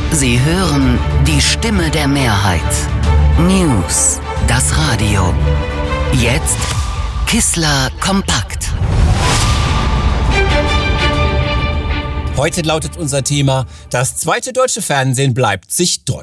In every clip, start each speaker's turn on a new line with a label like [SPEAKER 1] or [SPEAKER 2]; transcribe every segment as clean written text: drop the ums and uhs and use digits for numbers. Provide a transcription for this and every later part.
[SPEAKER 1] Sie hören die Stimme der Mehrheit. News, das Radio. Jetzt Kissler kompakt.
[SPEAKER 2] Heute lautet unser Thema: Das zweite deutsche Fernsehen bleibt sich treu.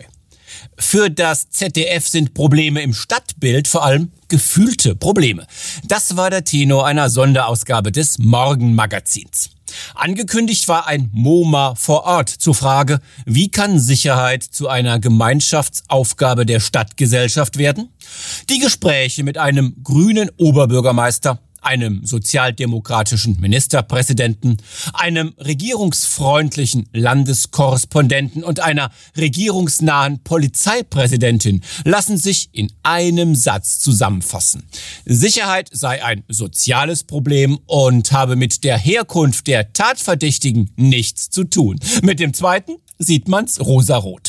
[SPEAKER 2] Für das ZDF sind Probleme im Stadtbild vor allem gefühlte Probleme. Das war der Tenor einer Sonderausgabe des Morgenmagazins. Angekündigt war ein MoMA vor Ort zur Frage, wie kann Sicherheit zu einer Gemeinschaftsaufgabe der Stadtgesellschaft werden? Die Gespräche mit einem grünen Oberbürgermeister, einem sozialdemokratischen Ministerpräsidenten, einem regierungsfreundlichen Landeskorrespondenten und einer regierungsnahen Polizeipräsidentin lassen sich in einem Satz zusammenfassen. Sicherheit sei ein soziales Problem und habe mit der Herkunft der Tatverdächtigen nichts zu tun. Mit dem zweiten sieht man's rosarot.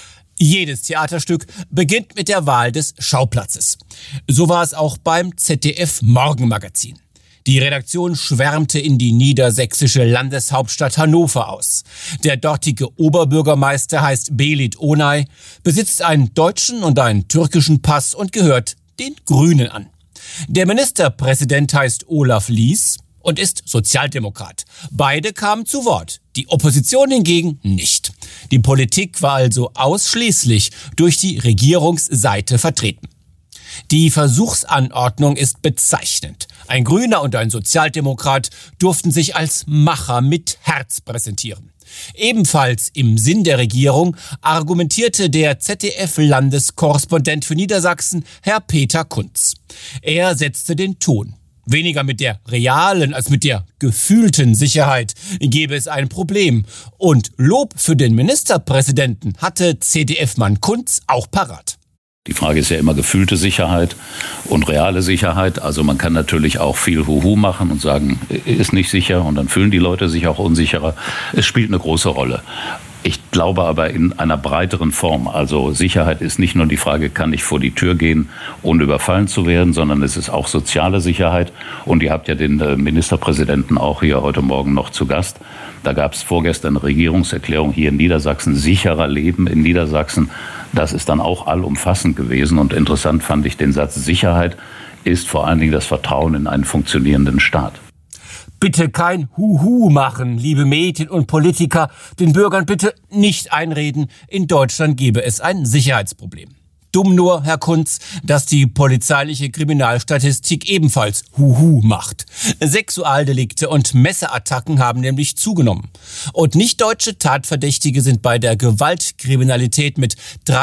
[SPEAKER 2] Jedes Theaterstück beginnt mit der Wahl des Schauplatzes. So war es auch beim ZDF-Morgenmagazin. Die Redaktion schwärmte in die niedersächsische Landeshauptstadt Hannover aus. Der dortige Oberbürgermeister heißt Belit Onay, besitzt einen deutschen und einen türkischen Pass und gehört den Grünen an. Der Ministerpräsident heißt Olaf Lies und ist Sozialdemokrat. Beide kamen zu Wort, die Opposition hingegen nicht. Die Politik war also ausschließlich durch die Regierungsseite vertreten. Die Versuchsanordnung ist bezeichnend. Ein Grüner und ein Sozialdemokrat durften sich als Macher mit Herz präsentieren. Ebenfalls im Sinn der Regierung argumentierte der ZDF-Landeskorrespondent für Niedersachsen, Herr Peter Kunz. Er setzte den Ton. Weniger mit der realen als mit der gefühlten Sicherheit gäbe es ein Problem. Und Lob für den Ministerpräsidenten hatte CDF-Mann Kunz auch parat.
[SPEAKER 3] Die Frage ist ja immer gefühlte Sicherheit und reale Sicherheit. Also man kann natürlich auch viel Huhu machen und sagen, ist nicht sicher, und dann fühlen die Leute sich auch unsicherer. Es spielt eine große Rolle. Ich glaube aber in einer breiteren Form. Also Sicherheit ist nicht nur die Frage, kann ich vor die Tür gehen, ohne überfallen zu werden, sondern es ist auch soziale Sicherheit. Und ihr habt ja den Ministerpräsidenten auch hier heute Morgen noch zu Gast. Da gab es vorgestern eine Regierungserklärung hier in Niedersachsen, sicherer Leben in Niedersachsen. Das ist dann auch allumfassend gewesen. Und interessant fand ich den Satz, Sicherheit ist vor allen Dingen das Vertrauen in einen funktionierenden Staat.
[SPEAKER 2] Bitte kein Huhu machen, liebe Medien und Politiker. Den Bürgern bitte nicht einreden, in Deutschland gebe es ein Sicherheitsproblem. Dumm nur, Herr Kunz, dass die polizeiliche Kriminalstatistik ebenfalls Huhu macht. Sexualdelikte und Messerattacken haben nämlich zugenommen. Und nicht-deutsche Tatverdächtige sind bei der Gewaltkriminalität mit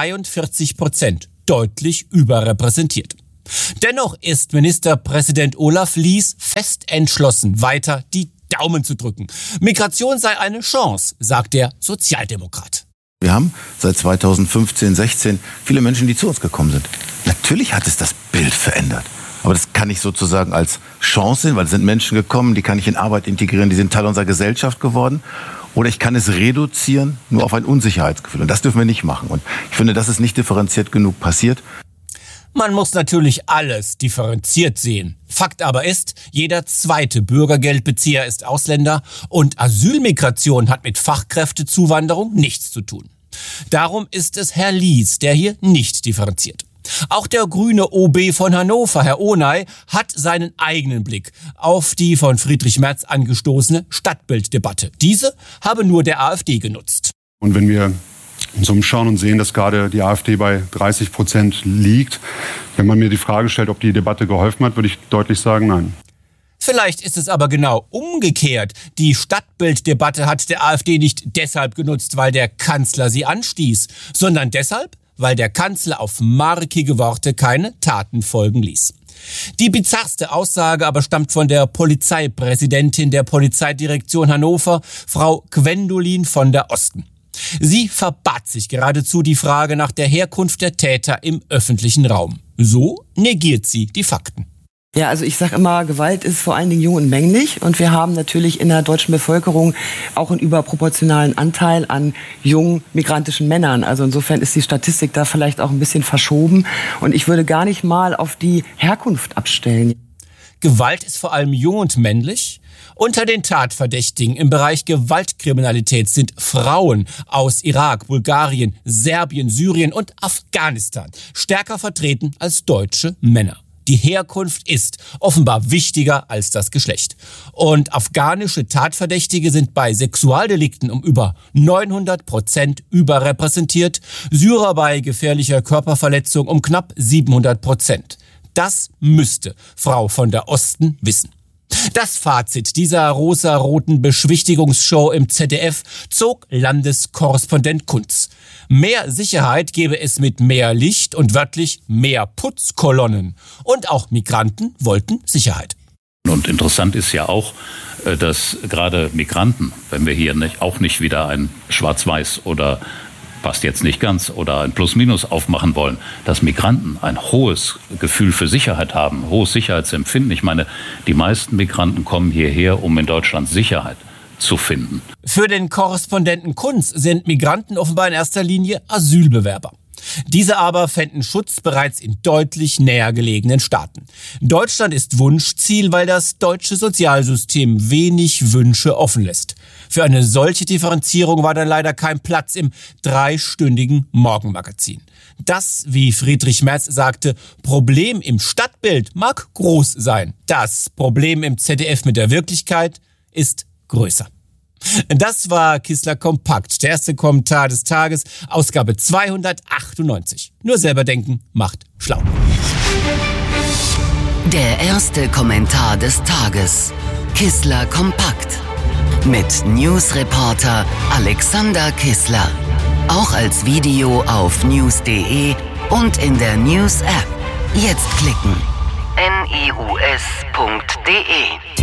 [SPEAKER 2] 43% deutlich überrepräsentiert. Dennoch ist Ministerpräsident Olaf Lies fest entschlossen, weiter die Daumen zu drücken. Migration sei eine Chance, sagt der Sozialdemokrat.
[SPEAKER 4] Wir haben seit 2015, 16 viele Menschen, die zu uns gekommen sind. Natürlich hat es das Bild verändert. Aber das kann ich sozusagen als Chance sehen, weil es sind Menschen gekommen, die kann ich in Arbeit integrieren, die sind Teil unserer Gesellschaft geworden. Oder ich kann es reduzieren nur auf ein Unsicherheitsgefühl. Und das dürfen wir nicht machen. Und ich finde, das ist nicht differenziert genug passiert.
[SPEAKER 2] Man muss natürlich alles differenziert sehen. Fakt aber ist, jeder zweite Bürgergeldbezieher ist Ausländer und Asylmigration hat mit Fachkräftezuwanderung nichts zu tun. Darum ist es Herr Lies, der hier nicht differenziert. Auch der grüne OB von Hannover, Herr Onay, hat seinen eigenen Blick auf die von Friedrich Merz angestoßene Stadtbilddebatte. Diese habe nur der AfD genutzt.
[SPEAKER 5] Und wenn wir uns umschauen und sehen, dass gerade die AfD bei 30% liegt. Wenn man mir die Frage stellt, ob die Debatte geholfen hat, würde ich deutlich sagen, nein.
[SPEAKER 2] Vielleicht ist es aber genau umgekehrt. Die Stadtbilddebatte hat der AfD nicht deshalb genutzt, weil der Kanzler sie anstieß, sondern deshalb, weil der Kanzler auf markige Worte keine Taten folgen ließ. Die bizarrste Aussage aber stammt von der Polizeipräsidentin der Polizeidirektion Hannover, Frau Gwendolin von der Osten. Sie verbat sich geradezu die Frage nach der Herkunft der Täter im öffentlichen Raum. So negiert sie die Fakten.
[SPEAKER 6] Ja, also ich sage immer, Gewalt ist vor allen Dingen jung und männlich. Und wir haben natürlich in der deutschen Bevölkerung auch einen überproportionalen Anteil an jungen migrantischen Männern. Also insofern ist die Statistik da vielleicht auch ein bisschen verschoben. Und ich würde gar nicht mal auf die Herkunft abstellen.
[SPEAKER 2] Gewalt ist vor allem jung und männlich. Unter den Tatverdächtigen im Bereich Gewaltkriminalität sind Frauen aus Irak, Bulgarien, Serbien, Syrien und Afghanistan stärker vertreten als deutsche Männer. Die Herkunft ist offenbar wichtiger als das Geschlecht. Und afghanische Tatverdächtige sind bei Sexualdelikten um über 900% überrepräsentiert, Syrer bei gefährlicher Körperverletzung um knapp 700%. Das müsste Frau von der Osten wissen. Das Fazit dieser rosaroten Beschwichtigungsshow im ZDF zog Landeskorrespondent Kunz. Mehr Sicherheit gebe es mit mehr Licht und wörtlich mehr Putzkolonnen. Und auch Migranten wollten Sicherheit.
[SPEAKER 3] Und interessant ist ja auch, dass gerade Migranten, wenn wir hier auch nicht wieder ein Schwarz-Weiß oder passt jetzt nicht ganz oder ein Plus-Minus aufmachen wollen, dass Migranten ein hohes Gefühl für Sicherheit haben, hohes Sicherheitsempfinden. Ich meine, die meisten Migranten kommen hierher, um in Deutschland Sicherheit zu finden.
[SPEAKER 2] Für den Korrespondenten Kunz sind Migranten offenbar in erster Linie Asylbewerber. Diese aber fänden Schutz bereits in deutlich näher gelegenen Staaten. Deutschland ist Wunschziel, weil das deutsche Sozialsystem wenig Wünsche offen lässt. Für eine solche Differenzierung war dann leider kein Platz im 3-stündigen Morgenmagazin. Das, wie Friedrich Merz sagte, Problem im Stadtbild mag groß sein. Das Problem im ZDF mit der Wirklichkeit ist größer. Das war Kissler Kompakt, der erste Kommentar des Tages, Ausgabe 298. Nur selber denken macht schlau.
[SPEAKER 1] Der erste Kommentar des Tages. Kissler Kompakt. Mit Newsreporter Alexander Kissler. Auch als Video auf news.de und in der News-App. Jetzt klicken. news.de